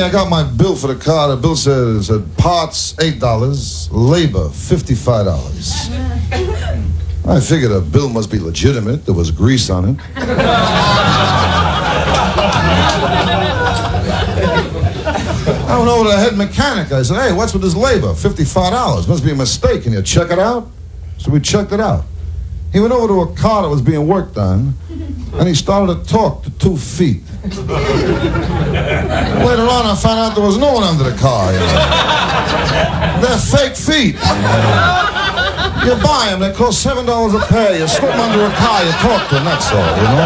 I got my bill for the car. The bill said parts $8, labor $55. I figured a bill must be legitimate. There was grease on it. I went over to the head mechanic. I said, hey, what's with this labor? $55. Must be a mistake. Can you check it out? So we checked it out. He went over to a car that was being worked on, and he started to talk to 2 feet. Later on, I found out there was no one under the car. You know? They're fake feet. You buy them, they cost $7 a pair. You slip them under a car, you talk to them, that's all, you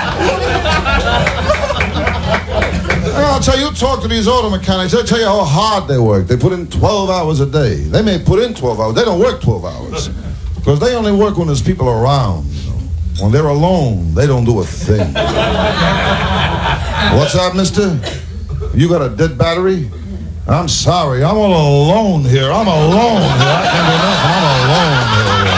know? And I'll tell you, talk to these auto mechanics, they'll tell you how hard they work. They put in 12 hours a day. They may put in 12 hours. They don't work 12 hours. Because they only work when there's people around, you know. When they're alone, they don't do a thing. What's up, mister? You got a dead battery? I'm sorry, I'm all alone here. I'm alone here. I can't do nothing. I'm alone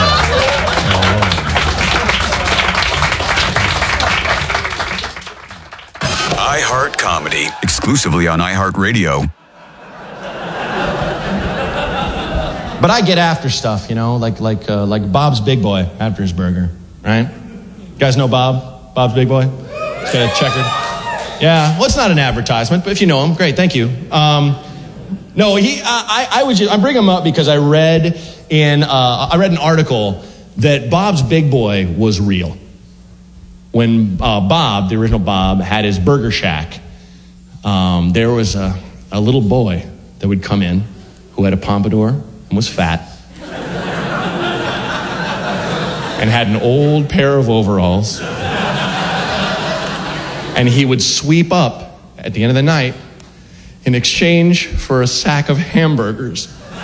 here. iHeart Comedy, exclusively on iHeartRadio. But I get after stuff, you know, like Bob's Big Boy after his burger, right? You guys know Bob? Bob's Big Boy? He's got a checkered. Yeah, well, it's not an advertisement, but if you know him, great, thank you. No, I bring him up because I read an article that Bob's Big Boy was real. When Bob, the original Bob, had his burger shack, there was a little boy that would come in who had a pompadour and was fat and had an old pair of overalls, and he would sweep up at the end of the night in exchange for a sack of hamburgers.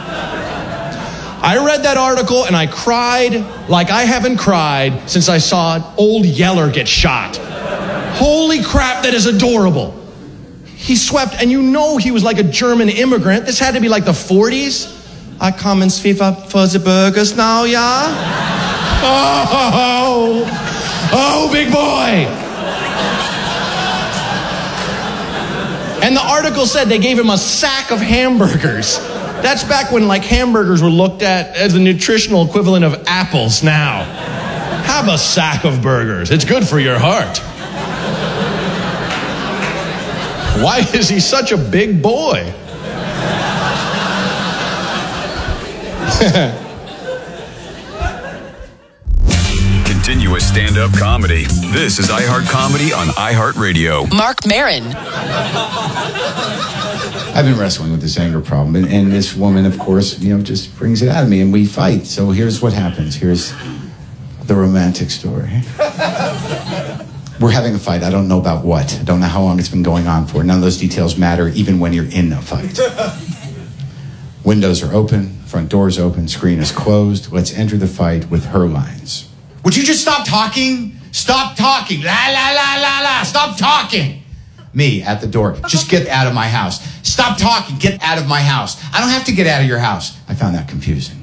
I read that article and I cried like I haven't cried since I saw old Yeller get shot. Holy crap, that is adorable. He swept, and you know he was like a German immigrant. This had to be like the 40s. I come and sweep up for the burgers now, yeah? Oh, big boy. And the article said they gave him a sack of hamburgers. That's back when like hamburgers were looked at as the nutritional equivalent of apples now. Have a sack of burgers. It's good for your heart. Why is he such a big boy? Continuous stand-up comedy. This is iHeart Comedy on iHeartRadio. Marc Maron. I've been wrestling with this anger problem, and this woman, of course, just brings it out of me, and we fight. So here's what happens. Here's the romantic story. We're having a fight. I don't know about what. I don't know how long it's been going on for. None of those details matter, even when you're in a fight. Windows are open, front door's open, screen is closed. Let's enter the fight with her lines. Would you just stop talking? Stop talking. La, la, la, la, la. Stop talking. Me at the door. Just get out of my house. Stop talking. Get out of my house. I don't have to get out of your house. I found that confusing.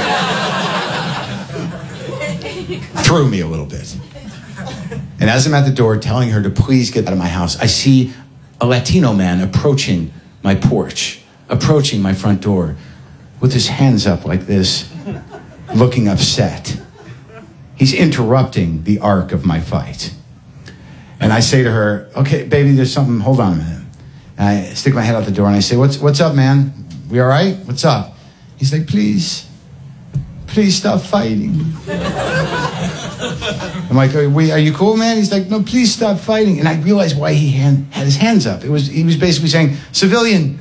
Threw me a little bit. And as I'm at the door telling her to please get out of my house, I see a Latino man approaching my porch, approaching my front door with his hands up like this, looking upset. He's interrupting the arc of my fight. And I say to her, okay, baby, there's something, hold on a minute. And I stick my head out the door and I say, what's up, man? We all right? What's up? He's like, please stop fighting. I'm like, are you cool, man? He's like, no, please stop fighting. And I realized why he had his hands up. He was basically saying, civilian.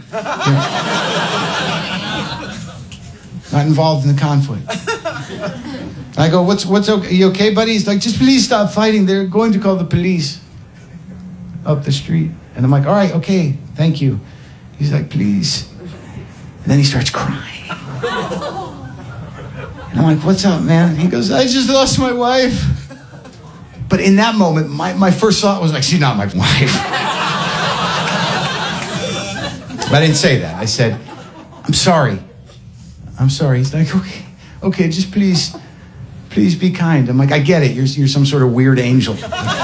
Not involved in the conflict. I go, what's okay? You okay, buddy? He's like, just please stop fighting. They're going to call the police up the street. And I'm like, all right, okay, thank you. He's like, please. And then he starts crying. And I'm like, what's up, man? He goes, I just lost my wife. But in that moment, my first thought was like, she's not my wife. But I didn't say that. I said, I'm sorry. He's like, okay, just please be kind. I'm like, I get it. You're some sort of weird angel.